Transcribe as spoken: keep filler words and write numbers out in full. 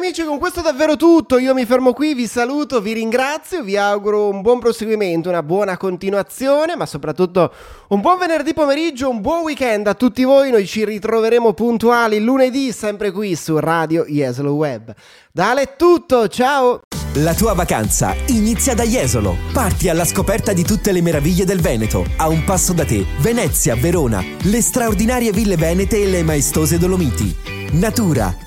amici, con questo è davvero tutto. Io mi fermo qui, vi saluto, vi ringrazio, vi auguro un buon proseguimento, una buona continuazione, ma soprattutto un buon venerdì pomeriggio, un buon weekend a tutti voi. Noi ci ritroveremo puntuali lunedì, sempre qui su Radio Jesolo Web. Da Ale è tutto, ciao! La tua vacanza inizia da Jesolo. Parti alla scoperta di tutte le meraviglie del Veneto. A un passo da te, Venezia, Verona, le straordinarie ville venete e le maestose Dolomiti. Natura,